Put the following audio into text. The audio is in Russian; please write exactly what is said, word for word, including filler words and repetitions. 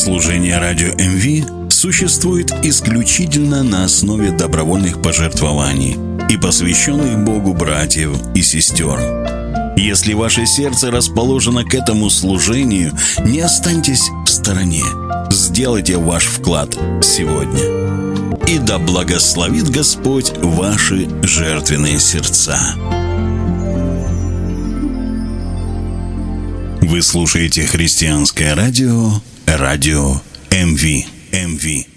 Служение радио эм ви существует исключительно на основе добровольных пожертвований и посвященных Богу братьев и сестер. Если ваше сердце расположено к этому служению, не останьтесь в стороне. Сделайте ваш вклад сегодня. И да благословит Господь ваши жертвенные сердца. Вы слушаете христианское радио, радио эм ви. эм ви.